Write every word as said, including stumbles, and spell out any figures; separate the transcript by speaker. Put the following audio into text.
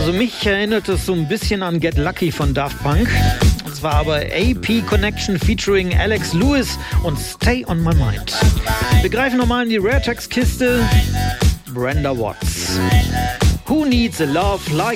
Speaker 1: Also mich erinnert es so ein bisschen an Get Lucky von Daft Punk. Das war aber A P Connection featuring Alex Lewis und Stay on My Mind. Wir greifen nochmal in die Rare Tracks Kiste. Brenda Watts. Who needs a love like